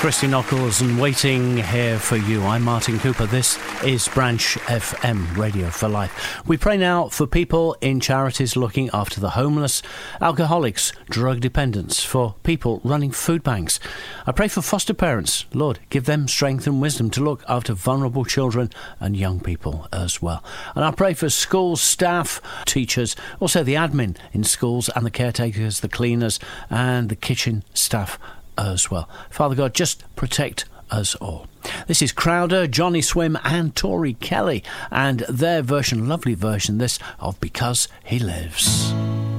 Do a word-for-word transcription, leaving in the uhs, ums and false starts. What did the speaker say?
Christy Nockels and Waiting Here for You. I'm Martin Cooper. This is Branch F M, Radio for Life. We pray now for people in charities looking after the homeless, alcoholics, drug dependents, for people running food banks. I pray for foster parents. Lord, give them strength and wisdom to look after vulnerable children and young people as well. And I pray for school staff, teachers, also the admin in schools and the caretakers, the cleaners and the kitchen staff as well. Father God, just protect us all. This is Crowder, Johnny Swim and Tori Kelly and their version, lovely version this, of Because He Lives.